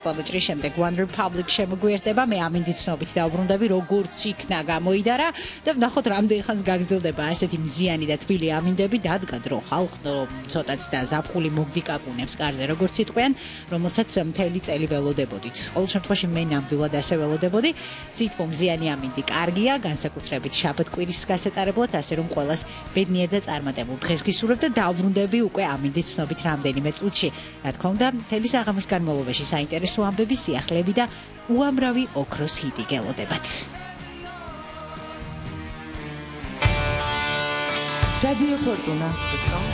წლის შემდეგ One Republic შემოგვიერთდება, მე ამინდის ცნობით დავბრუნდები, როგორც იქნა გამოიდარა და ვნახოთ რამდენი ხანს გაგრძელდება ასეთი მზიანი და თბილი ამინდები, დადგა დრო ხალხო ცოტაც და ზაფხული მოგვიკაკუნებს კარზე, როგორც იტყვიან, რომელსაც მთელი წელი ველოდებოდით. ყოველ შემთხვევაში მე ნამდვილად ასე ველოდებოდი. სიტყვა მზიანი ამინდი კარგია, განსაკუთრებით შაბათ-კვირის გასატარებლად, ასე რომ ყველას ბედნიერ და წარმატებულ დღეს გისურვებ და დავბრუნდები უკვე ამინდის ცნობით რამდენიმე წუთში. რა თქმა უნდა, მთელი საღამოს განმავლობაში საინტერესო ამბები, სიახლეები და უამრავი ოქროს ჰიტი გელოდებათ. რადიო ფორტუნა